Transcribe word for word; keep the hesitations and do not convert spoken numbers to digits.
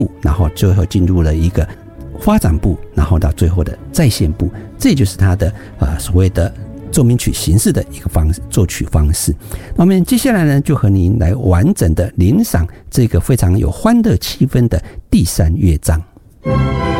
然后最后进入了一个发展部，然后到最后的再现部，这就是他的呃所谓的奏鸣曲形式的一个方式作曲方式。那我们接下来呢，就和您来完整的聆赏这个非常有欢乐气氛的第三乐章。